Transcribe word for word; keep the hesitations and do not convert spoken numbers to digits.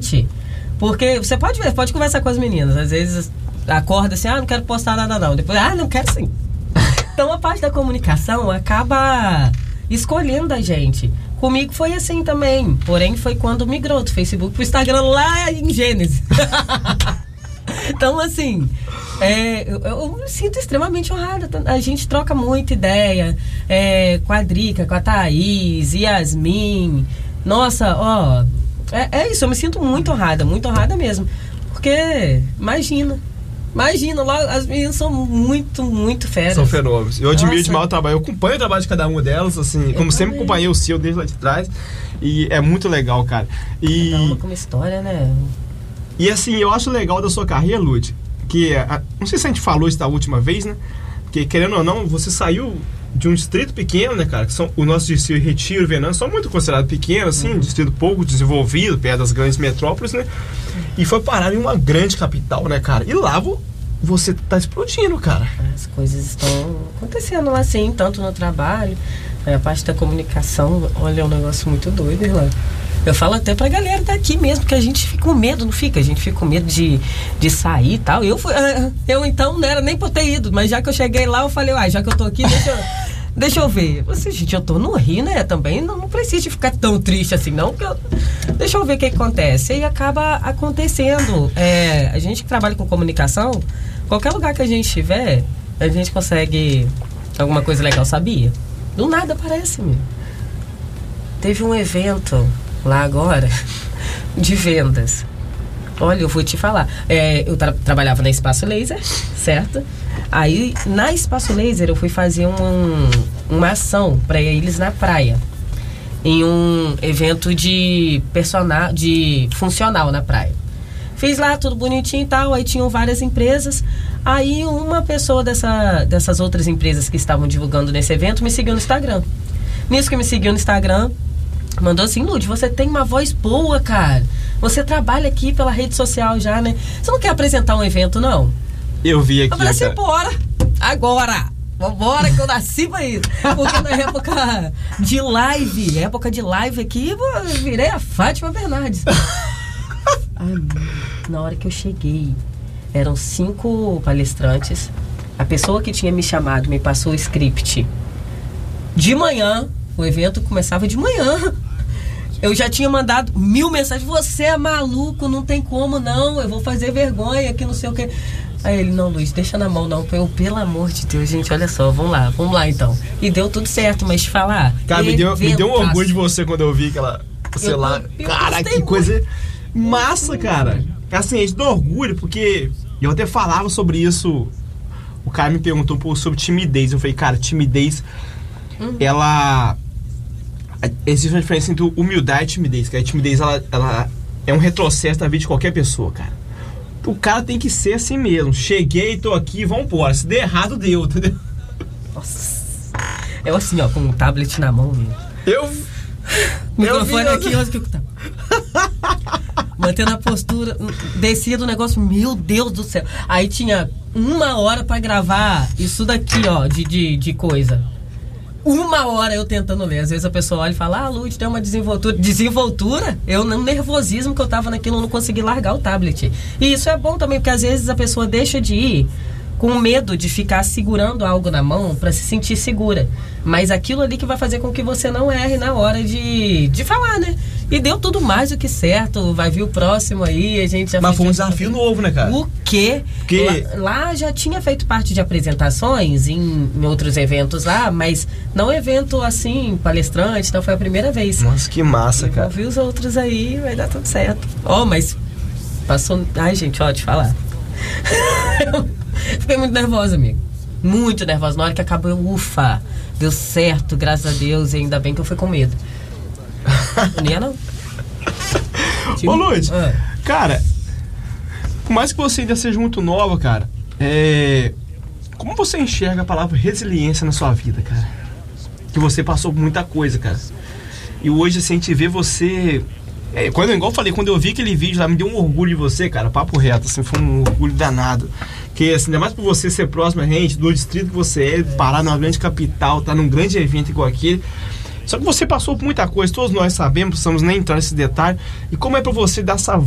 gente. Porque você pode ver, pode conversar com as meninas. Às vezes acorda assim, ah, não quero postar nada não. Depois, ah, não quero sim. Então a parte da comunicação acaba escolhendo a gente. Comigo foi assim também. Porém, foi quando migrou do Facebook pro Instagram lá em Gênesis. Então, assim, é, eu, eu me sinto extremamente honrada. A gente troca muita ideia. É, com a Drica, com a Thaís, Yasmin. Nossa, ó. É, é isso, eu me sinto muito honrada, muito honrada mesmo. Porque, imagina. Imagina, logo, as meninas são muito, muito feras. São fenômenos. Eu admiro Nossa. demais o trabalho. Eu acompanho o trabalho de cada uma delas, assim, Eu como sempre também. acompanhei o seu desde lá de trás. E é muito legal, cara. E, Cada uma com uma história, né? e assim, eu acho legal da sua carreira, Lud, que, a, não sei se a gente falou isso da última vez, né? Porque, querendo ou não, você saiu de um distrito pequeno, né, cara? Que são, o nosso distrito Retiro e Venâncio são muito considerados pequenos, assim, um distrito pouco desenvolvido, perto das grandes metrópoles, né? E foi parar em uma grande capital, né, cara? E lá vo- você tá explodindo, cara. As coisas estão acontecendo lá, sim, tanto no trabalho, a parte da comunicação. Olha, é um negócio muito doido, Irlan. Eu falo até pra galera daqui mesmo, que a gente fica com medo, não fica? A gente fica com medo de, de sair e tal. Eu, fui, eu então não era nem pra ter ido, mas já que eu cheguei lá, eu falei, ah, já que eu tô aqui, deixa eu, deixa eu ver. Você, gente, eu tô no Rio, né? Também não, não precisa de ficar tão triste assim, não, porque eu, deixa eu ver o que, que acontece. E acaba acontecendo. É, a gente que trabalha com comunicação, qualquer lugar que a gente estiver, a gente consegue alguma coisa legal, sabia? Do nada aparece, meu. Teve um evento lá agora de vendas. Olha, eu vou te falar. É, eu tra- trabalhava na Espaço Laser, certo? Aí, na Espaço Laser, eu fui fazer um, uma ação para eles na praia. Em um evento de personal, de funcional na praia. Fiz lá tudo bonitinho e tal, aí tinham várias empresas. Aí uma pessoa dessa, dessas outras empresas que estavam divulgando nesse evento me seguiu no Instagram. Nisso que me seguiu no Instagram, mandou assim, Lud, você tem uma voz boa, cara. Você trabalha aqui pela rede social já, né? Você não quer apresentar um evento, não? Eu vi aqui, Eu falei assim, cara. bora, agora. Vambora que eu nasci pra isso. Porque na época de live, época de live aqui, eu virei a Fátima Bernardes. Ai, na hora que eu cheguei, eram cinco palestrantes. A pessoa que tinha me chamado me passou o script de manhã. O evento começava de manhã. Eu já tinha mandado mil mensagens. Você é maluco, não tem como não. Eu vou fazer vergonha, que não sei o que. Aí ele, não, Luiz, deixa na mão não. Eu, pelo amor de Deus, gente, olha só, vamos lá, vamos lá então. E deu tudo certo, mas te falar. Cara, me deu, me deu um eventaço. orgulho de você quando eu vi aquela, sei Eu lá, tô- eu cara, gostei que muito. coisa massa, cara. Assim, a gente dá orgulho, porque eu até falava sobre isso. O cara me perguntou um pouco sobre timidez. Eu falei, cara, timidez, Hum. ela... Existe uma diferença entre humildade e timidez, cara. A timidez, ela, ela é um retrocesso na vida de qualquer pessoa, cara. O cara tem que ser assim mesmo. Cheguei, tô aqui, vambora. Se der errado, deu, entendeu? Nossa. Eu assim, ó, com o tablet na mão, viu? Eu... Microfone eu vi, aqui, olha o que eu tava. Mantendo a postura, descia do negócio, meu Deus do céu. Aí tinha uma hora pra gravar isso daqui, ó, de, de, de coisa. Uma hora eu tentando ler. Às vezes a pessoa olha e fala, ah, Lud, tem uma desenvoltura. Desenvoltura? Eu, no nervosismo que eu tava naquilo, eu não consegui largar o tablet. E isso é bom também, porque às vezes a pessoa deixa de ir com medo de ficar segurando algo na mão pra se sentir segura. Mas aquilo ali que vai fazer com que você não erre na hora de, de falar, né? E deu tudo mais do que certo. Vai vir o próximo aí, a gente já Mas fez foi um isso desafio também. novo, né, cara? O quê? Que- Lá, lá já tinha feito parte de apresentações em, em outros eventos lá, mas não evento assim, palestrante, então foi a primeira vez. Nossa, que massa, cara. Envolvi os outros aí, vai dar tudo certo. Ó, oh, mas passou... Ai, gente, ó, te falar. Fiquei muito nervosa, amigo. Muito nervosa. Na hora que acabou, eu, ufa, deu certo, graças a Deus, e ainda bem que eu fui com medo. Não ia, não. Ô, Lud, Ah. cara, por mais que você ainda seja muito nova, cara, é... como você enxerga a palavra resiliência na sua vida, cara? Que você passou por muita coisa, cara. E hoje, assim, a gente vê você... É, quando, igual eu falei, quando eu vi aquele vídeo lá, me deu um orgulho de você, cara, papo reto, assim, foi um orgulho danado. Que, assim, ainda mais por você ser próximo a gente, do distrito que você é, parar numa grande capital, tá num grande evento igual aquele. Só que você passou por muita coisa, todos nós sabemos, precisamos nem entrar nesse detalhe. E como é pra você dar essa